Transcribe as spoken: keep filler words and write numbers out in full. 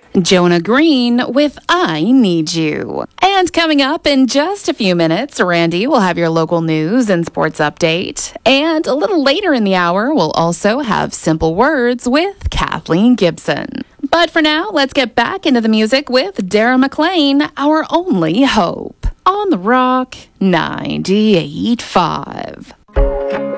Jonah Green with I Need You. And coming up in just a few minutes, Randy will have your local news and sports update. And a little later in the hour, we'll also have Simple Words with Kathleen Gibson. But for now, let's get back into the music with Dara McClain, Our Only Hope, on the Rock ninety-eight point five.